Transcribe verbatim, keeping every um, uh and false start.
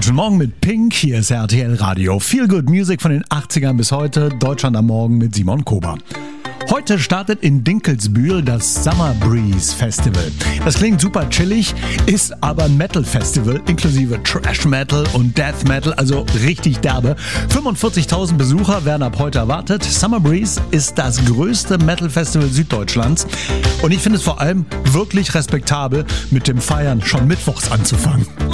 Guten Morgen mit Pink, hier ist R T L Radio. Feel Good Music von den achtzigern bis heute, Deutschland am Morgen mit Simon Kober. Heute startet in Dinkelsbühl das Summer Breeze Festival. Das klingt super chillig, ist aber ein Metal-Festival inklusive Trash Metal und Death Metal, also richtig derbe. fünfundvierzigtausend Besucher werden ab heute erwartet. Summer Breeze ist das größte Metal-Festival Süddeutschlands und ich finde es vor allem wirklich respektabel, mit dem Feiern schon mittwochs anzufangen.